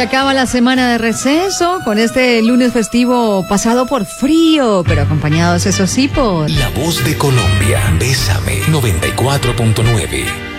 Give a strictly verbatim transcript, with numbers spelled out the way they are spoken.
Se acaba la semana de receso con este lunes festivo pasado por frío, pero acompañados, eso sí, por... La Voz de Colombia, Bésame, noventa y cuatro punto nueve.